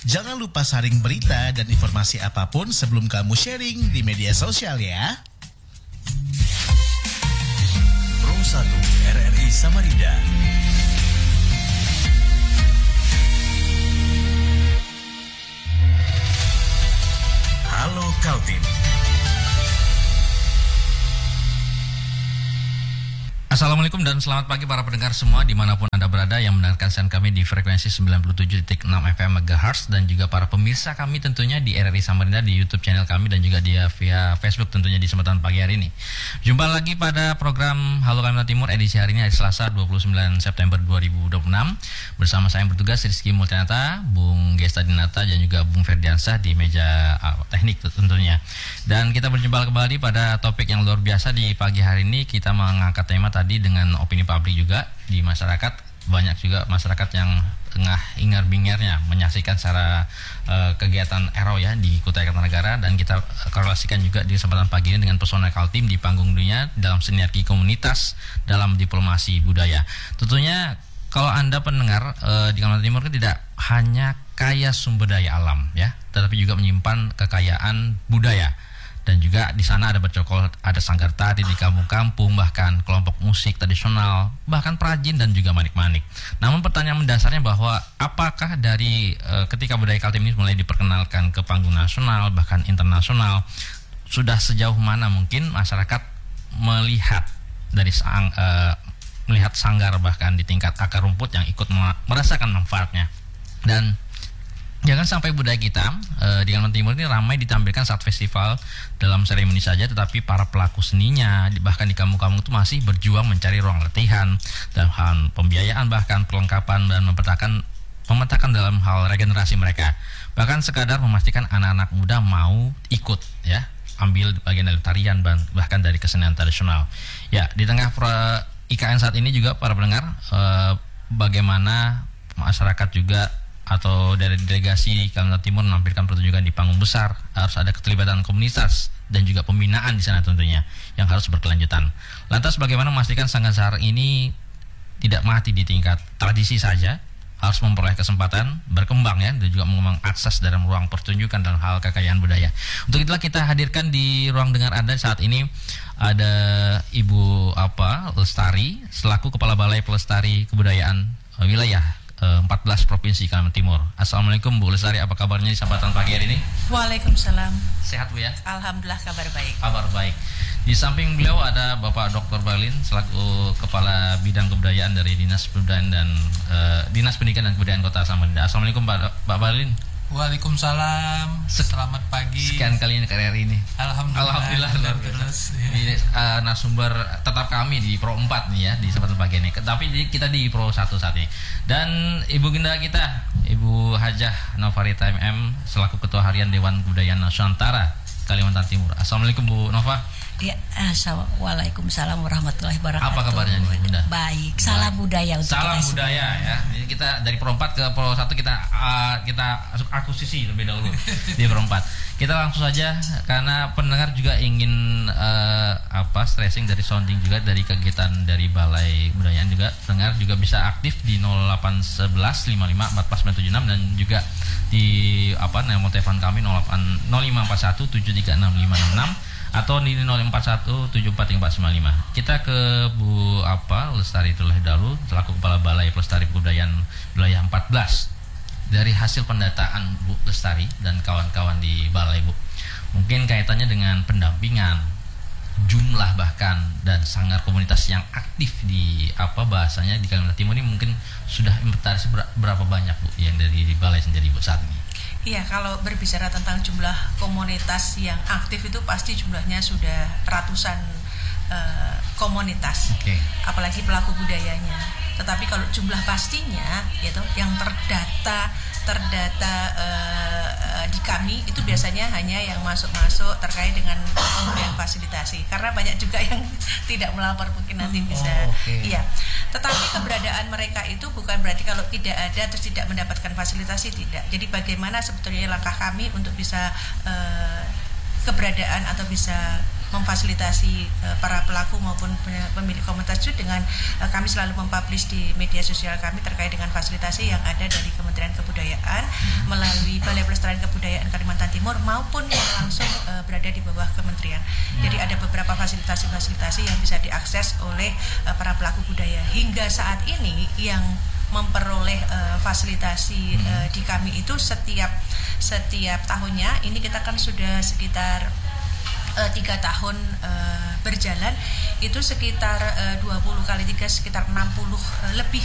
Jangan lupa saring berita dan informasi apapun sebelum kamu sharing di media sosial ya. Pro 1 RRI Samarinda. Halo Kaltim. Assalamualaikum dan selamat pagi para pendengar semua dimanapun Anda berada yang mendengarkan siaran kami di frekuensi 97.6 FM MHz dan juga para pemirsa kami tentunya di RRI Samarinda di YouTube channel kami dan juga dia via Facebook tentunya di kesempatan pagi hari ini. Jumpa lagi pada program Halo Kalimantan Timur edisi hari ini hari Selasa 29 September 2026 bersama saya yang bertugas Rizky Multianata, Bung Gesta Dinata dan juga Bung Ferdiansah di meja teknik tentunya. Dan kita berjumpa kembali pada topik yang luar biasa di pagi hari ini. Kita mengangkat tema tadi dengan opini publik juga di masyarakat. Banyak juga masyarakat yang tengah ingar-bingarnya menyaksikan secara kegiatan ERO ya di Kutai Kartanegara, dan kita korelasikan juga di kesempatan pagi ini dengan personel Kaltim di panggung dunia dalam sinergi komunitas dalam diplomasi budaya. Tentunya kalau Anda pendengar di Kalimantan Timur kan tidak hanya kaya sumber daya alam ya, tetapi juga menyimpan kekayaan budaya. Dan juga di sana ada bercokol, ada sanggar tari di kampung-kampung, bahkan kelompok musik tradisional, bahkan perajin dan juga manik-manik. Namun pertanyaan mendasarnya bahwa apakah dari ketika budaya Kaltim ini mulai diperkenalkan ke panggung nasional bahkan internasional, sudah sejauh mana mungkin masyarakat melihat dari melihat sanggar bahkan di tingkat akar rumput yang ikut merasakan manfaatnya. Dan jangan sampai budaya kita di Kalimantan Timur ini ramai ditampilkan saat festival dalam seremoni saja, tetapi para pelaku seninya bahkan di kampung-kampung itu masih berjuang mencari ruang latihan dalam hal pembiayaan, bahkan perlengkapan dan memetakan dalam hal regenerasi mereka. Bahkan sekadar memastikan anak-anak muda mau ikut ya, ambil bagian dari tarian bahkan dari kesenian tradisional. Ya, di tengah IKN saat ini juga para pendengar bagaimana masyarakat juga atau dari delegasi Kalimantan Timur menampilkan pertunjukan di panggung besar, harus ada keterlibatan komunitas dan juga pembinaan di sana tentunya yang harus berkelanjutan. Lantas bagaimana memastikan sanggar ini tidak mati di tingkat tradisi saja, harus memperoleh kesempatan berkembang ya, dan juga mengembang akses dalam ruang pertunjukan dan hal kekayaan budaya. Untuk itulah kita hadirkan di ruang dengar Anda saat ini ada Ibu Lestari selaku Kepala Balai Pelestari Kebudayaan Wilayah 14 Provinsi Kalimantan Timur. Assalamualaikum Bu Lestari, apa kabarnya di kesempatan pagi hari ini? Waalaikumsalam. Sehat Bu ya? Alhamdulillah kabar baik. Kabar baik. Di samping beliau ada Bapak Dr. Balin selaku Kepala Bidang Kebudayaan dari Dinas Pendidikan dan Dinas Pendidikan dan Kebudayaan Kota Samarinda. Assalamualaikum Pak Balin. Waalaikumsalam. Selamat pagi. Sekian kali ini KRRI ini. Alhamdulillah. Terus ini narasumber tetap kami di Pro 4 nih ya di kesempatan pagi ini. Tapi kita di Pro 1 saat ini. Dan Ibu Genda kita, Ibu Hajah Novarita MM selaku Ketua Harian Dewan Kebudayaan Nusantara Kalimantan Timur. Assalamualaikum Bu Nova. Ya, waalaikumsalam warahmatullahi wabarakatuh. Apa kabarnya Bu Genda? Baik, salam budaya untuk salam kita budaya semua. Ya. Jadi kita dari Pro 4 ke Pro 1 kita akuisisi lebih dahulu di Pro 4. Kita langsung saja karena pendengar juga ingin stressing dari sounding juga dari kegiatan dari Balai Kebudayaan juga. Pendengar juga bisa aktif di 0811 55 14 976 dan juga di nomor telepon kami 0541 736 566 atau di 041 743495. Kita ke Bu Lestari terlebih dahulu selaku Kepala Balai Pelestari Kebudayaan Wilayah 14. Dari hasil pendataan Bu Lestari dan kawan-kawan di Balai Bu, mungkin kaitannya dengan pendampingan, jumlah bahkan dan sanggar komunitas yang aktif di bahasanya di Kalimantan Timur ini mungkin sudah inventaris berapa banyak Bu yang dari Balai sendiri Bu saat ini? Iya, kalau berbicara tentang jumlah komunitas yang aktif itu pasti jumlahnya sudah ratusan komunitas. Okay. Apalagi pelaku budayanya. Tetapi kalau jumlah pastinya itu yang terdata di kami itu biasanya hanya yang masuk terkait dengan pemberian fasilitasi, karena banyak juga yang tidak melapor, mungkin nanti bisa. Iya. Tetapi keberadaan mereka itu bukan berarti kalau tidak ada terus tidak mendapatkan fasilitasi, tidak. Jadi bagaimana sebetulnya langkah kami untuk bisa keberadaan atau bisa memfasilitasi para pelaku maupun pemilik komunitas itu dengan kami selalu mempublish di media sosial kami terkait dengan fasilitasi yang ada dari Kementerian Kebudayaan melalui Balai Pelestarian Kebudayaan Kalimantan Timur maupun yang langsung berada di bawah kementerian. Jadi ada beberapa fasilitasi yang bisa diakses oleh para pelaku budaya. Hingga saat ini yang memperoleh fasilitasi di kami itu setiap tahunnya, ini kita kan sudah sekitar 3 tahun berjalan, itu sekitar 20 kali 3 sekitar 60 lebih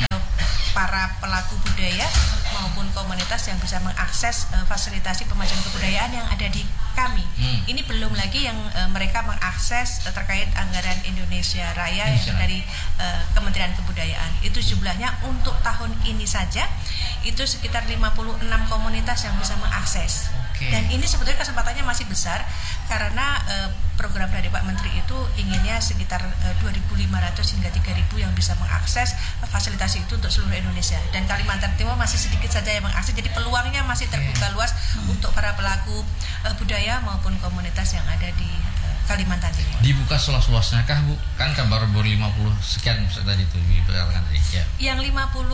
para pelaku budaya maupun komunitas yang bisa mengakses fasilitasi pemajuan kebudayaan yang ada di kami. Ini belum lagi yang mereka mengakses terkait anggaran Indonesia Raya yang dari Kementerian Kebudayaan. Itu jumlahnya untuk tahun ini saja itu sekitar 56 komunitas yang bisa mengakses. Dan ini sebetulnya kesempatannya masih besar karena program dari Pak Menteri itu inginnya sekitar 2.500 hingga 3.000 yang bisa mengakses fasilitasi itu untuk seluruh Indonesia, dan Kalimantan Timur masih sedikit saja yang mengakses, jadi peluangnya masih terbuka luas untuk para pelaku budaya maupun komunitas yang ada di Kalimantan Timur. Dibuka seluas-luasnya kah Bu? Kan baru 50 sekian tadi itu diberitakan tadi. Ya. Yang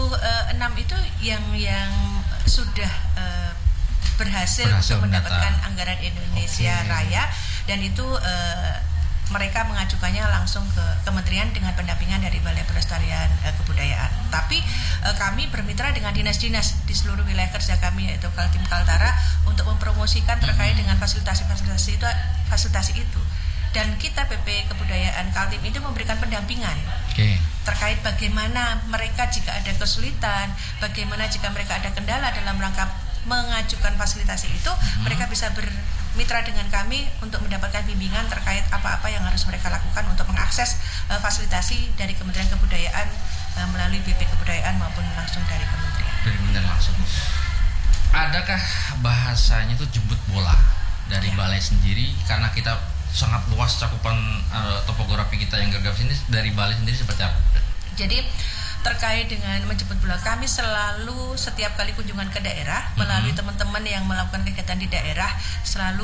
56 itu yang sudah berhasil untuk mendapatkan anggaran Indonesia Raya, dan itu mereka mengajukannya langsung ke kementerian dengan pendampingan dari Balai Pelestarian Kebudayaan. Tapi kami bermitra dengan dinas-dinas di seluruh wilayah kerja kami, yaitu Kaltim Kaltara, untuk mempromosikan terkait dengan fasilitasi itu. Dan kita PP Kebudayaan Kaltim itu memberikan pendampingan terkait bagaimana mereka jika ada kesulitan, bagaimana jika mereka ada kendala dalam rangka mengajukan fasilitasi itu, mereka bisa bermitra dengan kami untuk mendapatkan bimbingan terkait apa-apa yang harus mereka lakukan untuk mengakses fasilitasi dari Kementerian Kebudayaan melalui BP Kebudayaan maupun langsung dari kementerian. Kementerian langsung. Adakah bahasanya itu jemput bola dari balai sendiri, karena kita sangat luas cakupan topografi kita yang geografis ini, dari balai sendiri seperti apa? Jadi terkait dengan menjemput bola, kami selalu setiap kali kunjungan ke daerah melalui teman-teman yang melakukan kegiatan di daerah selalu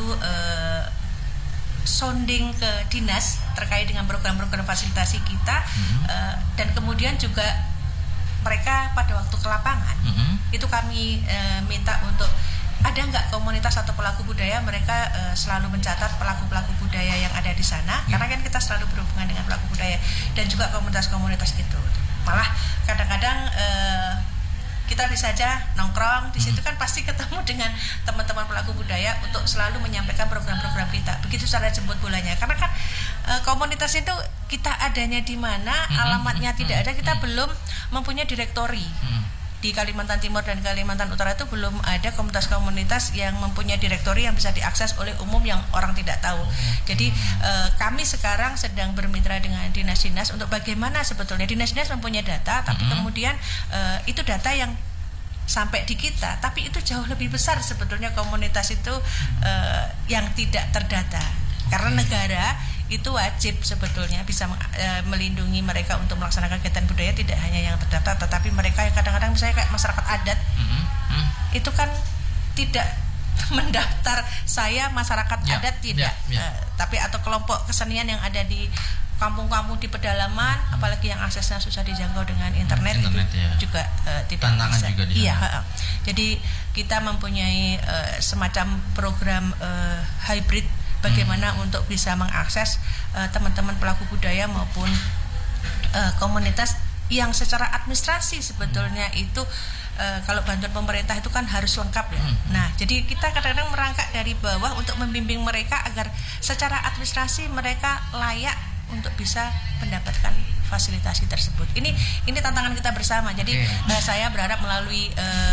sounding ke dinas terkait dengan program-program fasilitasi kita, dan kemudian juga mereka pada waktu ke lapangan itu kami minta untuk ada nggak komunitas atau pelaku budaya, mereka selalu mencatat pelaku-pelaku budaya yang ada di sana, karena kan kita selalu berhubungan dengan pelaku budaya dan juga komunitas-komunitas itu. Malah kadang-kadang kita bisa aja nongkrong di situ, kan pasti ketemu dengan teman-teman pelaku budaya untuk selalu menyampaikan program-program kita. Begitu cara jemput bolanya, karena kan komunitas itu kita adanya di mana, alamatnya tidak ada, kita belum mempunyai direktori. Di Kalimantan Timur dan Kalimantan Utara itu belum ada komunitas-komunitas yang mempunyai direktori yang bisa diakses oleh umum yang orang tidak tahu. Jadi kami sekarang sedang bermitra dengan dinas-dinas untuk bagaimana sebetulnya dinas-dinas mempunyai data, tapi kemudian itu data yang sampai di kita, tapi itu jauh lebih besar sebetulnya komunitas itu yang tidak terdata, karena negara itu wajib sebetulnya bisa melindungi mereka untuk melaksanakan kegiatan budaya, tidak hanya yang terdata, tetapi mereka yang kadang-kadang misalnya kayak masyarakat adat itu kan tidak mendaftar, saya masyarakat adat tidak, tapi atau kelompok kesenian yang ada di kampung-kampung di pedalaman, apalagi yang aksesnya susah dijangkau dengan internet itu juga tidak tantangan bisa. Juga di sana. Jadi kita mempunyai semacam program hybrid bagaimana untuk bisa mengakses teman-teman pelaku budaya maupun komunitas yang secara administrasi sebetulnya itu kalau bantuan pemerintah itu kan harus lengkap ya. Nah, jadi kita kadang-kadang merangkak dari bawah untuk membimbing mereka agar secara administrasi mereka layak untuk bisa mendapatkan fasilitasi tersebut. Ini tantangan kita bersama. Jadi saya berharap melalui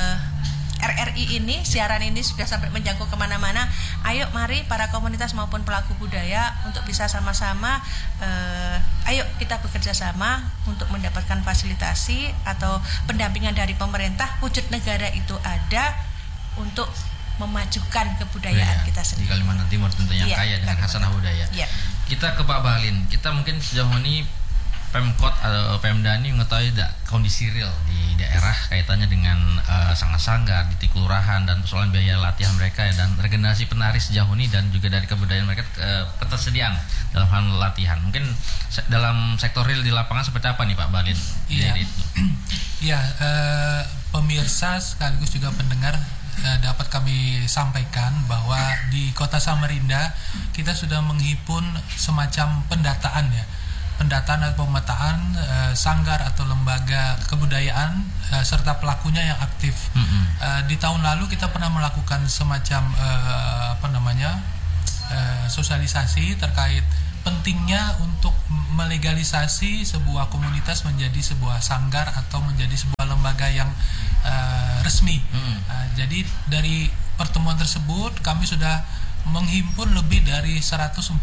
RRI ini, siaran ini sudah sampai menjangkau kemana-mana. Ayo mari para komunitas maupun pelaku budaya untuk bisa sama-sama ayo kita bekerja sama untuk mendapatkan fasilitasi atau pendampingan dari pemerintah. Wujud negara itu ada untuk memajukan kebudayaan kita sendiri. Di Kalimantan Timur tentunya kaya dengan khasanah budaya. Kita ke Pak Bahlin. Kita mungkin sejauh ini Pemkot atau Pemda ini mengetahui tidak kondisi real di daerah kaitannya dengan sanggar-sanggar di kelurahan dan persoalan biaya latihan mereka ya, dan regenerasi penari sejauh ini dan juga dari kebudayaan mereka, ketersediaan dalam hal latihan. Mungkin dalam sektor real di lapangan seperti apa nih Pak Balin? Iya. Iya, pemirsa sekaligus juga pendengar, dapat kami sampaikan bahwa di Kota Samarinda kita sudah menghimpun semacam pendataan atau pemetaan sanggar atau lembaga kebudayaan serta pelakunya yang aktif. Di tahun lalu kita pernah melakukan semacam sosialisasi terkait pentingnya untuk melegalisasi sebuah komunitas menjadi sebuah sanggar atau menjadi sebuah lembaga yang resmi. Jadi dari pertemuan tersebut kami sudah menghimpun lebih dari 140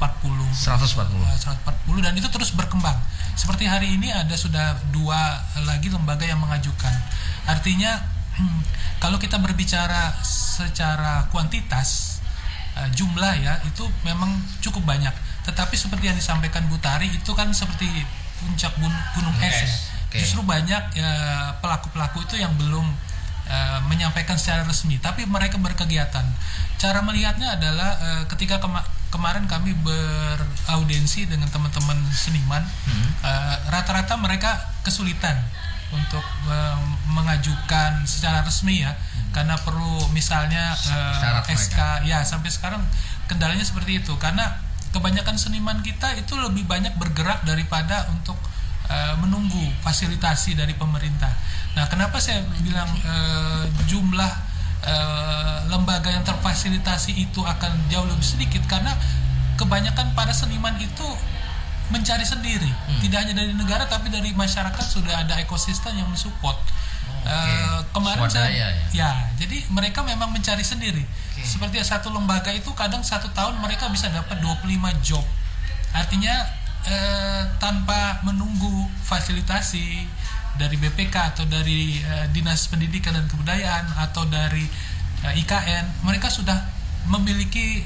dan itu terus berkembang. Seperti hari ini sudah 2 lagi lembaga yang mengajukan. Artinya kalau kita berbicara secara kuantitas jumlah ya, itu memang cukup banyak. Tetapi seperti yang disampaikan Bu Tari, itu kan seperti puncak gunung es ya. Okay. Justru banyak pelaku-pelaku itu yang belum menyampaikan secara resmi, tapi mereka berkegiatan. Cara melihatnya adalah ketika kemarin kami beraudiensi dengan teman-teman seniman, rata-rata mereka kesulitan untuk mengajukan secara resmi ya, karena perlu misalnya SK ya. Sampai sekarang kendalanya seperti itu, karena kebanyakan seniman kita itu lebih banyak bergerak daripada untuk menunggu fasilitasi dari pemerintah. Nah, kenapa saya bilang jumlah lembaga yang terfasilitasi itu akan jauh lebih sedikit? Karena kebanyakan para seniman itu mencari sendiri, tidak hanya dari negara tapi dari masyarakat sudah ada ekosistem yang mensupport. Kemarin jadi mereka memang mencari sendiri. Seperti satu lembaga itu kadang 1 tahun mereka bisa dapat 25 job. Artinya tanpa menunggu fasilitasi dari BPK atau dari Dinas Pendidikan dan Kebudayaan atau dari IKN, mereka sudah memiliki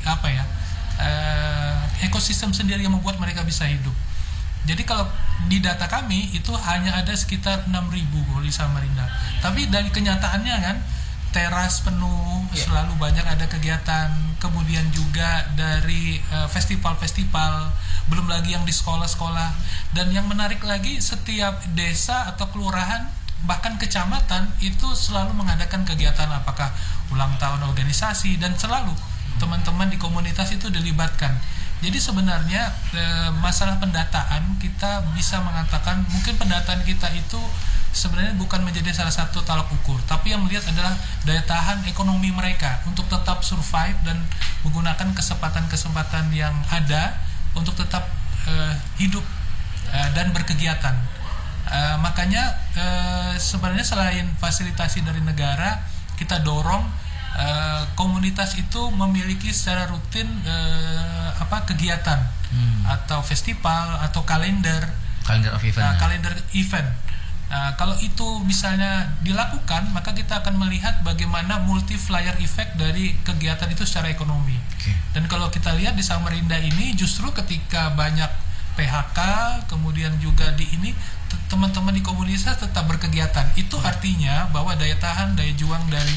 ekosistem sendiri yang membuat mereka bisa hidup. Jadi kalau di data kami itu hanya ada sekitar 6.000 di Samarinda. Tapi dari kenyataannya kan teras penuh, selalu banyak ada kegiatan. Kemudian juga dari festival-festival, belum lagi yang di sekolah-sekolah. Dan yang menarik lagi, setiap desa atau kelurahan bahkan kecamatan itu selalu mengadakan kegiatan, apakah ulang tahun organisasi, dan selalu teman-teman di komunitas itu dilibatkan. Jadi sebenarnya masalah pendataan, kita bisa mengatakan mungkin pendataan kita itu sebenarnya bukan menjadi salah satu tolak ukur, tapi yang melihat adalah daya tahan ekonomi mereka untuk tetap survive dan menggunakan kesempatan-kesempatan yang ada untuk tetap hidup dan berkegiatan. Makanya sebenarnya selain fasilitasi dari negara, kita dorong komunitas itu memiliki secara rutin kegiatan atau festival atau kalender event. Kalau itu misalnya dilakukan, maka kita akan melihat bagaimana multiplier effect dari kegiatan itu secara ekonomi. Dan kalau kita lihat di Samarinda ini, justru ketika banyak PHK, kemudian juga teman-teman di komunitas tetap berkegiatan. Itu artinya bahwa daya tahan, daya juang dari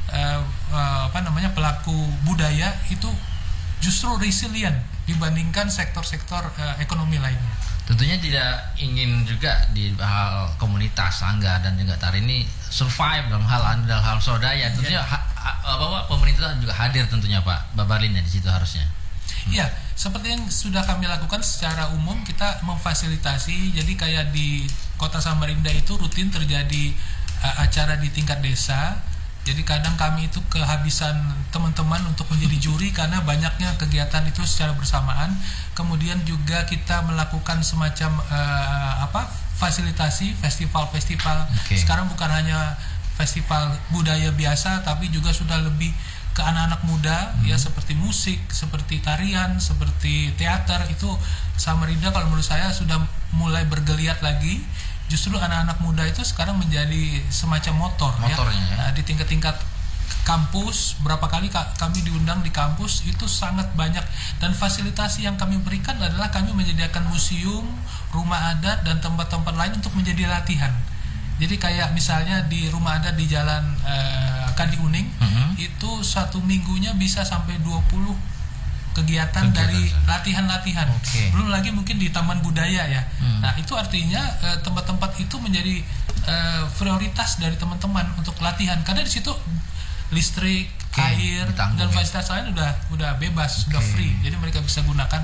pelaku budaya itu justru resilient dibandingkan sektor-sektor ekonomi lainnya. Tentunya tidak ingin juga di hal komunitas, sanggar dan juga tari ini survive dalam hal swadaya. Tentunya bahwa pemerintah juga hadir tentunya Pak Babalin ya di situ harusnya. Ya, seperti yang sudah kami lakukan secara umum, kita memfasilitasi. Jadi kayak di Kota Samarinda itu rutin terjadi acara di tingkat desa. Jadi kadang kami itu kehabisan teman-teman untuk menjadi juri karena banyaknya kegiatan itu secara bersamaan. Kemudian juga kita melakukan semacam fasilitasi festival-festival. Sekarang bukan hanya festival budaya biasa, tapi juga sudah lebih ke anak-anak muda, ya, seperti musik, seperti tarian, seperti teater. Itu Samarinda kalau menurut saya sudah mulai bergeliat lagi. Justru anak-anak muda itu sekarang menjadi semacam motornya ya. Di tingkat-tingkat kampus, berapa kali kami diundang di kampus, itu sangat banyak. Dan fasilitasi yang kami berikan adalah kami menyediakan museum, rumah adat, dan tempat-tempat lain untuk menjadi latihan. Jadi kayak misalnya di rumah adat di Jalan Kadi Uning, itu satu minggunya bisa sampai 20 kegiatan dari latihan-latihan. Belum lagi mungkin di taman budaya ya. Nah itu artinya tempat-tempat itu menjadi prioritas dari teman-teman untuk latihan, karena di situ listrik, air, dan fasilitas lain udah bebas, sudah free. Jadi mereka bisa gunakan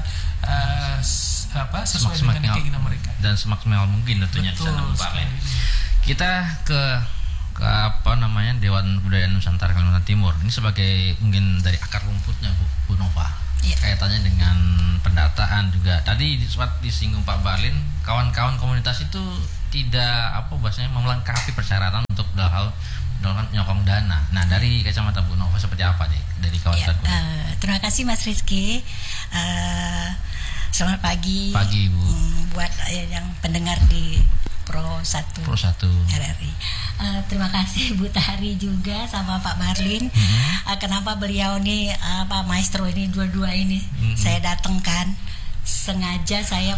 sesuai dengan keinginan mereka. Dan semaksimal mungkin tentunya di sana Bu Parlin. Kita ke Dewan Budaya Nusantara Kalimantan Timur. Ini sebagai mungkin dari akar rumputnya Bu Nova. Ya. Kaitannya dengan pendataan juga. Tadi sempat disinggung Pak Parlin, kawan-kawan komunitas itu tidak melengkapi persyaratan untuk hal menyokong dana. Nah, dari kacamata Bu Nova seperti apa nih dari kawasan? Terima kasih Mas Rizky. Selamat pagi. Pagi Bu. Buat yang pendengar di Pro 1 RRI. Terima kasih Bu Tari juga sama Pak Parlin. Kenapa beliau nih maestro ini dua-dua ini saya datangkan. Sengaja saya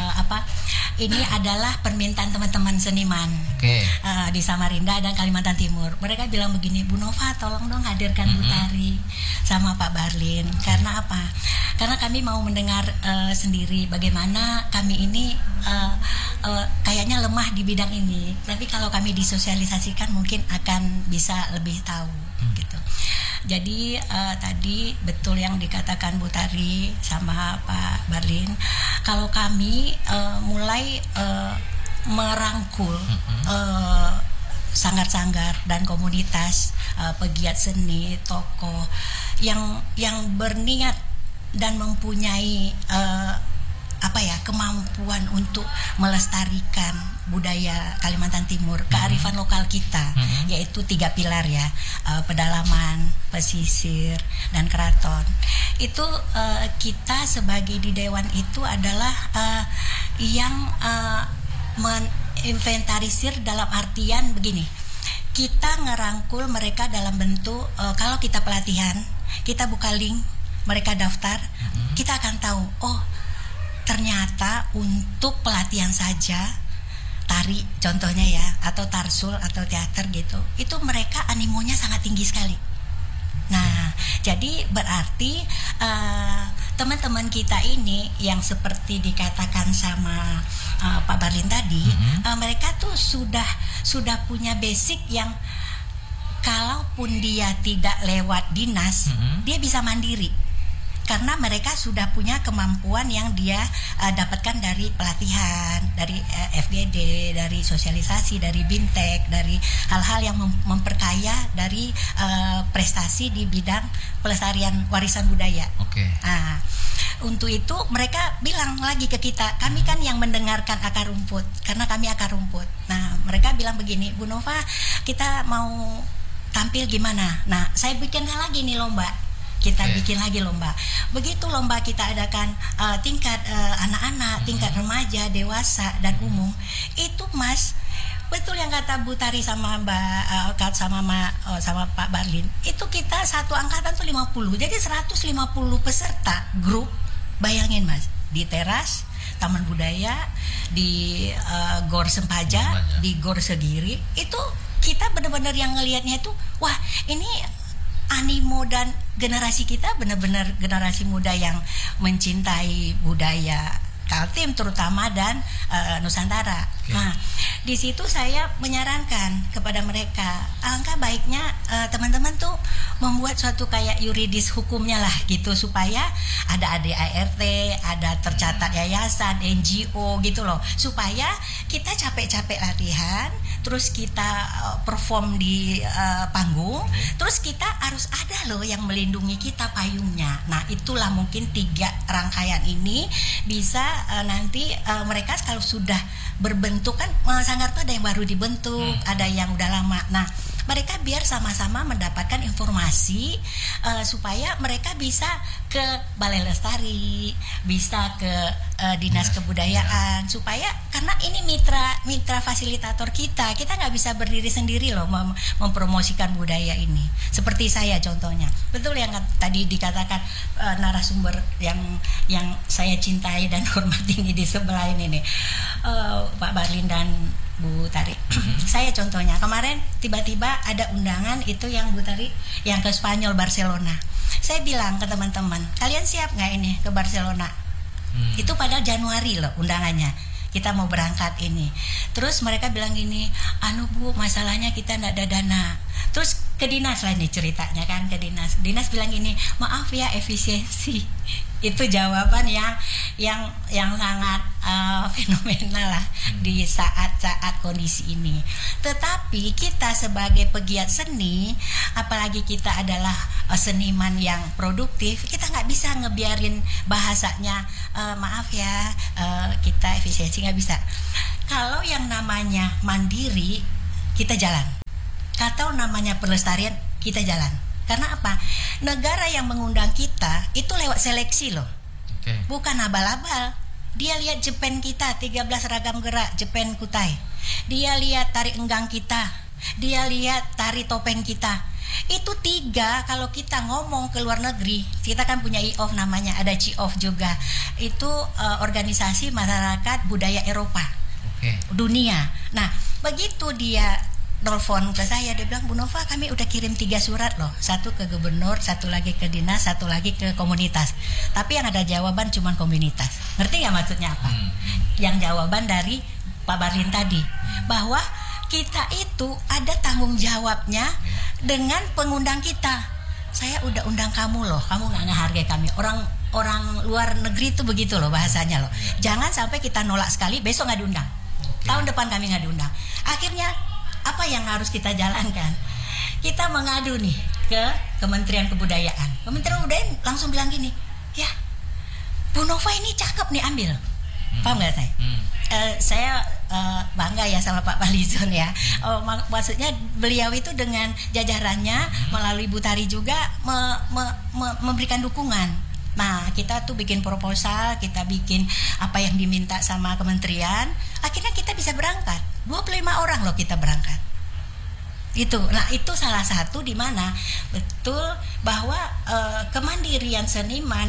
ini adalah permintaan teman-teman seniman di Samarinda dan Kalimantan Timur. Mereka bilang begini, Bu Nova tolong dong hadirkan Bu Tari sama Pak Parlin. Karena apa? Karena kami mau mendengar sendiri bagaimana kami ini kayaknya lemah di bidang ini. Tapi kalau kami disosialisasikan mungkin akan bisa lebih tahu gitu. Jadi tadi betul yang dikatakan Bu Tari sama Pak Parlin. Kalau kami mulai merangkul sanggar-sanggar dan komunitas pegiat seni, tokoh yang berniat dan mempunyai kemampuan untuk melestarikan budaya Kalimantan Timur, kearifan lokal kita, yaitu 3 pilar ya, pedalaman, pesisir, dan keraton. Itu kita sebagai di Dewan itu adalah yang menginventarisir dalam artian begini, kita ngerangkul mereka dalam bentuk kalau kita pelatihan, kita buka link, mereka daftar, kita akan tahu, oh ternyata untuk pelatihan saja tari contohnya ya, atau tarsul atau teater gitu, itu mereka animonya sangat tinggi sekali. Nah, jadi berarti teman-teman kita ini yang seperti dikatakan sama Pak Parlin tadi, mereka tuh sudah punya basic yang kalaupun dia tidak lewat dinas, dia bisa mandiri. Karena mereka sudah punya kemampuan yang dia dapatkan dari pelatihan, dari FGD, dari sosialisasi, dari BIMTEK, dari hal-hal yang memperkaya dari prestasi di bidang pelestarian warisan budaya. Nah, untuk itu mereka bilang lagi ke kita, kami kan yang mendengarkan akar rumput, karena kami akar rumput. Nah, mereka bilang begini, Bu Nova, kita mau tampil gimana? Nah, saya bikin lagi nih lomba. Kita bikin lagi lomba. Begitu lomba kita adakan tingkat anak-anak, tingkat remaja, dewasa, dan umum. Itu Mas, betul yang kata Bu Tari sama Mbak sama Pak Parlin. Itu kita satu angkatan tuh 50. Jadi 150 peserta grup. Bayangin Mas, di teras Taman Budaya, di Gor Sempaja, di Gor Segiri. Itu kita benar-benar yang ngelihatnya itu, wah ini animo dan generasi kita benar-benar generasi muda yang mencintai budaya Kaltim terutama dan Nusantara. Nah, di situ saya menyarankan kepada mereka, alangkah baiknya teman-teman tuh membuat suatu kayak yuridis hukumnya lah gitu, supaya ada ADART, ada tercatat yayasan, NGO gitu loh, supaya kita capek-capek latihan, terus kita perform di panggung, terus kita harus ada loh yang melindungi kita, payungnya. Nah, itulah mungkin 3 rangkaian ini bisa nanti mereka kalau sudah berbentuk kan, sanggar tuh ada yang baru dibentuk, ada yang udah lama. Nah, mereka biar sama-sama mendapatkan informasi supaya mereka bisa ke Balai Lestari, bisa ke Dinas Kebudayaan, supaya karena ini mitra fasilitator kita nggak bisa berdiri sendiri loh mempromosikan budaya ini. Seperti saya contohnya, betul yang tadi dikatakan narasumber yang saya cintai dan hormati ini di sebelah ini nih, Pak Barlin dan Bu Tari. Saya contohnya kemarin tiba-tiba ada undangan itu yang Bu Tari yang ke Spanyol, Barcelona. Saya bilang ke teman-teman, kalian siap nggak ini ke Barcelona? Itu pada Januari loh undangannya, kita mau berangkat ini. Terus mereka bilang gini, Bu, masalahnya kita nggak ada dana. Terus ke dinas lah nih ceritanya kan, ke dinas bilang gini, maaf ya, efisiensi. Itu jawaban yang sangat fenomenal lah di saat-saat kondisi ini. Tetapi kita sebagai pegiat seni, apalagi kita adalah seniman yang produktif, kita nggak bisa ngebiarin bahasanya maaf ya, kita efisiensi, nggak bisa. Kalau yang namanya mandiri, kita jalan. Kalau namanya pelestarian, kita jalan. Karena apa? Negara yang mengundang kita itu lewat seleksi loh. Bukan abal-abal. Dia lihat Jepen kita 13 ragam gerak Jepen Kutai. Dia lihat tari enggang kita. Dia lihat tari topeng kita. Itu 3 kalau kita ngomong ke luar negeri. Kita kan punya IOF namanya, ada CIOF juga. Itu organisasi masyarakat budaya Eropa. Dunia. Nah, begitu dia nelfon ke saya, dia bilang, Bu Nova, kami udah kirim 3 surat loh, 1 ke gubernur, 1 lagi ke dinas, 1 lagi ke komunitas. Tapi yang ada jawaban cuma komunitas. Ngerti nggak maksudnya apa? Yang jawaban dari Pak Barlin tadi, bahwa kita itu ada tanggung jawabnya dengan pengundang kita. Saya udah undang kamu loh, kamu nggak ngehargai kami. Orang luar negeri itu begitu loh bahasanya loh. Jangan sampai kita nolak sekali, besok nggak diundang. Tahun depan kami nggak diundang. Akhirnya apa yang harus kita jalankan? Kita mengadu nih ke Kementerian Kebudayaan. Kementerian Kebudayaan langsung bilang gini, ya Bu Nova ini cakep nih, ambil. Paham nggak saya? Saya bangga ya sama Pak Falizon ya. Maksudnya beliau itu dengan jajarannya melalui Bu Tari juga memberikan dukungan. Nah, kita tuh bikin proposal, kita bikin apa yang diminta sama kementerian, akhirnya kita bisa berangkat. 25 orang loh kita berangkat. Itu. Nah, itu salah satu di mana betul bahwa kemandirian seniman,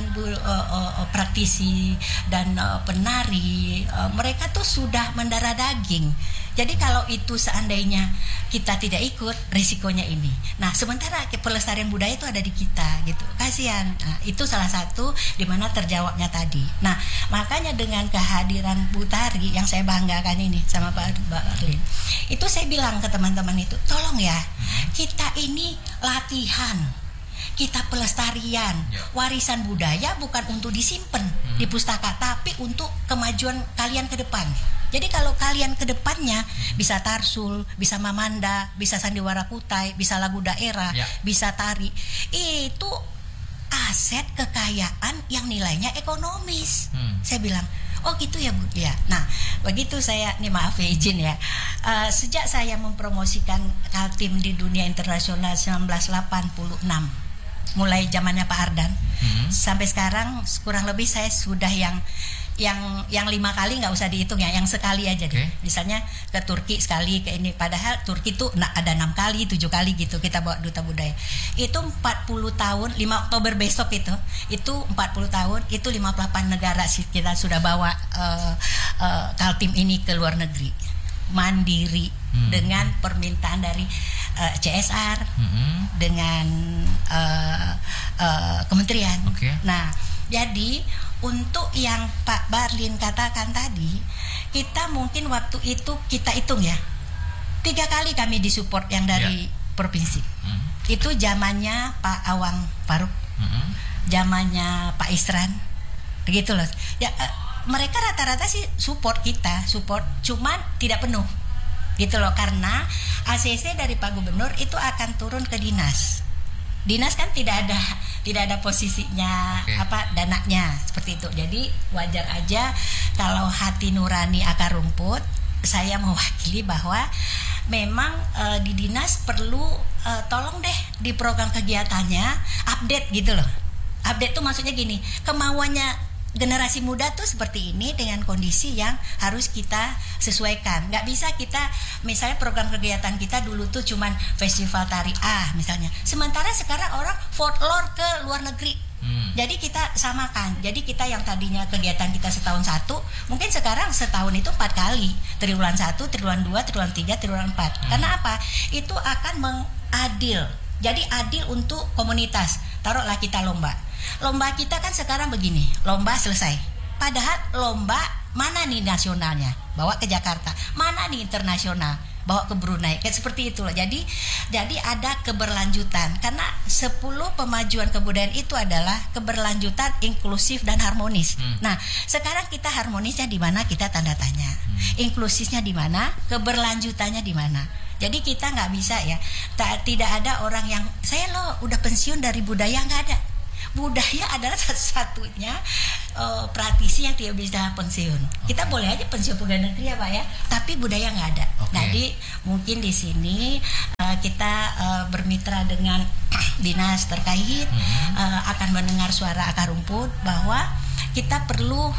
praktisi dan penari, mereka tuh sudah mendarah daging. Jadi kalau itu seandainya kita tidak ikut, risikonya ini. Nah, sementara pelestarian budaya itu ada di kita gitu. Kasihan. Nah, itu salah satu di mana terjawabnya tadi. Nah, makanya dengan kehadiran Bu Tari yang saya banggakan ini sama Pak Barlin, itu saya bilang ke teman-teman itu, tolong ya, kita ini latihan, kita pelestarian, warisan budaya bukan untuk disimpan di pustaka, tapi untuk kemajuan kalian ke depan. Jadi kalau kalian ke depannya bisa tarsul, bisa mamanda, bisa sandiwara kutai, bisa lagu daerah, bisa tari, itu aset kekayaan yang nilainya ekonomis. Saya bilang, oh gitu ya Bu ya. Nah, begitu saya, nih maaf ya izin ya, sejak saya mempromosikan Kaltim di dunia internasional 1986, mulai zamannya Pak Ardan, sampai sekarang kurang lebih saya sudah yang 5 kali, nggak usah dihitung ya, yang sekali aja deh. Misalnya ke Turki sekali, ke ini, padahal Turki tuh ada 6 kali, 7 kali gitu kita bawa duta budaya. Itu 40 tahun, 5 Oktober besok itu 40 tahun, itu 58 negara sih kita sudah bawa Kaltim ini ke luar negeri. Mandiri dengan permintaan dari CSR, dengan kementerian. Nah, jadi untuk yang Pak Barlin katakan tadi, kita mungkin waktu itu kita hitung ya, 3 kali kami disupport yang dari provinsi. Itu zamannya Pak Awang Faruk, zamannya Pak Isran, begitu loh. Ya, mereka rata-rata sih support kita, cuman tidak penuh, gitu loh, karena ACC dari Pak Gubernur itu akan turun ke dinas. Dinas kan tidak ada posisinya dananya seperti itu. Jadi wajar aja kalau hati nurani akar rumput, saya mewakili bahwa memang di dinas perlu tolong deh di program kegiatannya update gitu loh. Update tuh maksudnya gini, kemauannya generasi muda tuh seperti ini dengan kondisi yang harus kita sesuaikan. Nggak bisa kita, misalnya program kegiatan kita dulu tuh cuman festival tari A misalnya, sementara sekarang orang folklore ke luar negeri. Jadi kita samakan. Jadi kita yang tadinya kegiatan kita setahun satu, mungkin sekarang setahun itu 4 kali, triwulan 1, triwulan 2, triwulan 3, triwulan 4. Karena apa? Itu akan mengadil. Jadi adil untuk komunitas. Taruhlah kita lomba kita kan sekarang begini, lomba selesai, padahal lomba mana nih nasionalnya, bawa ke Jakarta, mana nih internasional, bawa ke Brunei, kayak seperti itu loh. Jadi ada keberlanjutan, karena 10 pemajuan kebudayaan itu adalah keberlanjutan, inklusif dan harmonis. Nah sekarang kita harmonisnya di mana, kita tanda tanya, inklusifnya di mana, keberlanjutannya di mana. Jadi kita nggak bisa ya, tidak ada orang yang saya loh udah pensiun dari budaya, nggak ada. Budaya adalah satu-satunya praktisi yang tidak bisa pensiun. Kita boleh aja pensiun pegawai negeri ya Pak ya, tapi budaya nggak ada. Jadi mungkin di sini kita bermitra dengan dinas terkait, akan mendengar suara akar rumput bahwa kita perlu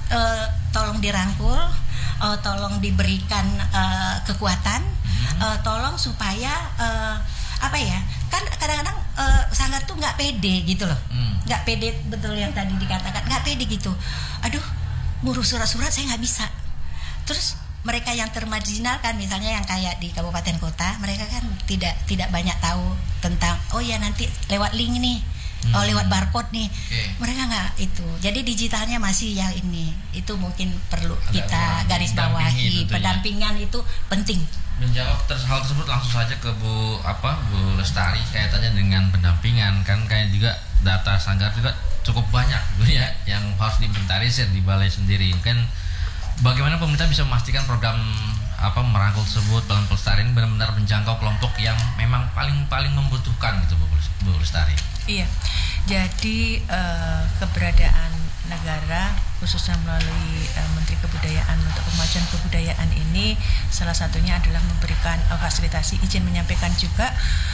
tolong dirangkul, tolong diberikan kekuatan, tolong supaya apa ya, kan kadang-kadang sanggar tuh nggak pede gitu loh, nggak pede, betul yang tadi dikatakan, nggak pede gitu. Aduh, ngurus surat-surat saya nggak bisa. Terus mereka yang termarginalkan, misalnya yang kayak di kabupaten kota, mereka kan tidak banyak tahu tentang, oh ya nanti lewat link nih, oh lewat barcode nih, mereka nggak itu. Jadi digitalnya masih yang ini, itu mungkin perlu kita garis bawahi. Pendampingan itu penting. Menjawab hal tersebut langsung saja ke Bu Lestari kaitannya dengan pendampingan, kan kayak juga data sanggar juga cukup banyak Bu ya yang harus diinventarisir di balai sendiri. Kan bagaimana pemerintah bisa memastikan program merangkul tersebut, Balai Pelestarian ini benar-benar menjangkau kelompok yang memang paling membutuhkan gitu Bu Lestari. Iya. Jadi keberadaan negara khususnya melalui Menteri Kebudayaan untuk pemajuan kebudayaan ini salah satunya adalah memberikan fasilitasi. Izin menyampaikan juga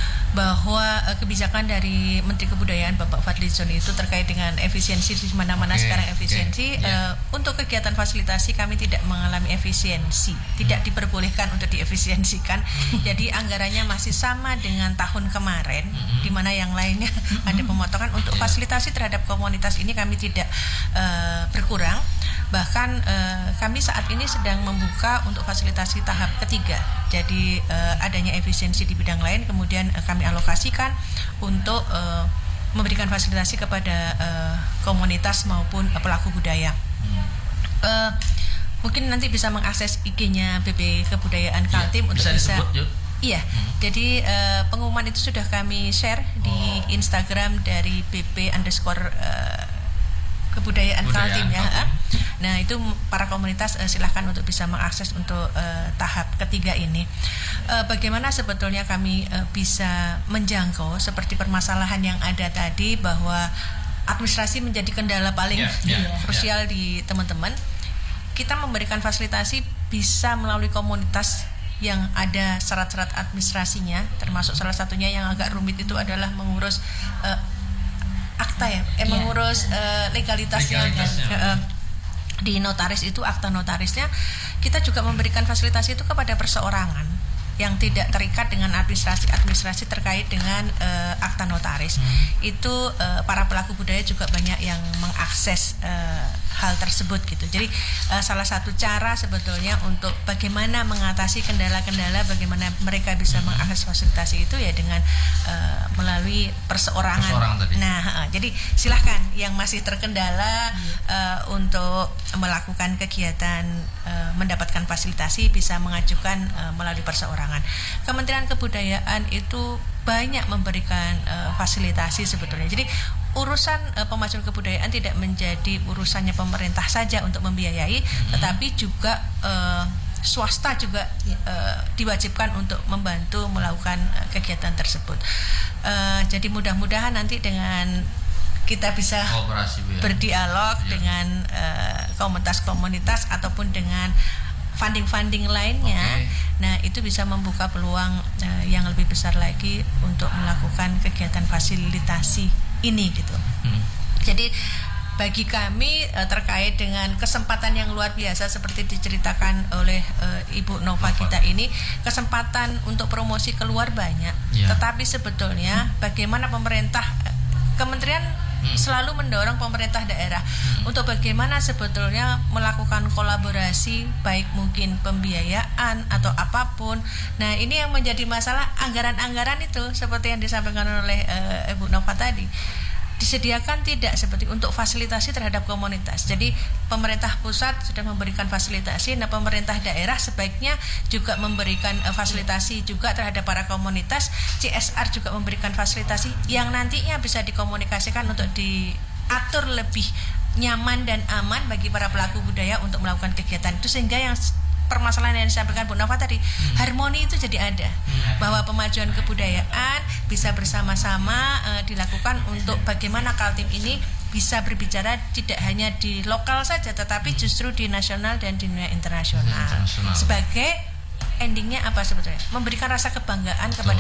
bahwa kebijakan dari Menteri Kebudayaan Bapak Fadlizon itu terkait dengan efisiensi di mana-mana sekarang efisiensi. Untuk kegiatan fasilitasi kami tidak mengalami efisiensi, tidak diperbolehkan untuk diefisiensikan. Jadi anggarannya masih sama dengan tahun kemarin, di mana yang lainnya ada pemotongan. Untuk fasilitasi terhadap komunitas ini kami tidak berkurang. Bahkan kami saat ini sedang membuka untuk fasilitasi tahap ketiga. Jadi adanya efisiensi di bidang lain, kemudian kami alokasikan untuk memberikan fasilitasi kepada komunitas maupun pelaku budaya. Mungkin nanti bisa mengakses IG-nya BP Kebudayaan Kaltim untuk bisa disebut, iya. Jadi pengumuman itu sudah kami share di Instagram dari BP _Kebudayaan Kaltim ya. Nah itu para komunitas silahkan untuk bisa mengakses untuk tahap ketiga ini. Bagaimana sebetulnya kami bisa menjangkau seperti permasalahan yang ada tadi, bahwa administrasi menjadi kendala paling krusial di teman-teman. Kita memberikan fasilitasi bisa melalui komunitas yang ada syarat-syarat administrasinya, termasuk salah satunya yang agak rumit itu adalah mengurus akta ya, mengurus legalitasnya. Di notaris itu akta notarisnya, kita juga memberikan fasilitasi itu kepada perseorangan yang tidak terikat dengan administrasi terkait dengan akta notaris. Itu para pelaku budaya juga banyak yang mengakses hal tersebut gitu. Jadi salah satu cara sebetulnya untuk bagaimana mengatasi kendala-kendala, bagaimana mereka bisa mengakses fasilitasi itu ya dengan melalui perseorangan. Nah, jadi silahkan yang masih terkendala untuk melakukan kegiatan mendapatkan fasilitasi bisa mengajukan melalui perseorangan. Kementerian Kebudayaan itu banyak memberikan fasilitasi sebetulnya. Jadi urusan pemajuan kebudayaan tidak menjadi urusannya pemerintah saja untuk membiayai, tetapi juga swasta juga diwajibkan untuk membantu melakukan kegiatan tersebut. Jadi mudah-mudahan nanti dengan kita bisa berdialog dengan komunitas-komunitas ataupun dengan funding lainnya. Nah, itu bisa membuka peluang yang lebih besar lagi untuk melakukan kegiatan fasilitasi ini gitu. Jadi bagi kami terkait dengan kesempatan yang luar biasa seperti diceritakan oleh Ibu Nova kita ini, kesempatan untuk promosi keluar banyak. Tetapi sebetulnya bagaimana pemerintah, kementerian selalu mendorong pemerintah daerah untuk bagaimana sebetulnya melakukan kolaborasi, baik mungkin pembiayaan atau apapun. Nah, ini yang menjadi masalah, anggaran-anggaran itu seperti yang disampaikan oleh Ibu Nova tadi, disediakan tidak seperti untuk fasilitasi terhadap komunitas. Jadi pemerintah pusat sudah memberikan fasilitasi, nah pemerintah daerah sebaiknya juga memberikan fasilitasi juga terhadap para komunitas. CSR juga memberikan fasilitasi yang nantinya bisa dikomunikasikan untuk diatur lebih nyaman dan aman bagi para pelaku budaya untuk melakukan kegiatan itu, sehingga yang permasalahan yang disampaikan Bu Nova tadi, harmoni itu jadi ada, bahwa pemajuan kebudayaan bisa bersama-sama dilakukan untuk bagaimana Kaltim ini bisa berbicara tidak hanya di lokal saja, tetapi justru di nasional dan di dunia internasional. Sebagai endingnya apa sebetulnya? Memberikan rasa kebanggaan kepada